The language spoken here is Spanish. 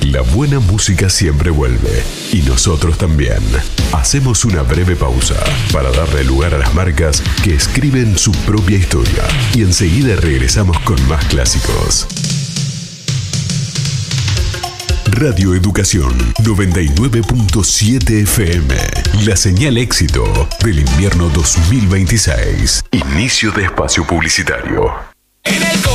La buena música siempre vuelve, y nosotros también. Hacemos una breve pausa para darle lugar a las marcas que escriben su propia historia, y enseguida regresamos con más clásicos. Radio Educación 99.7 FM. La señal éxito del invierno 2026. Inicio de espacio publicitario.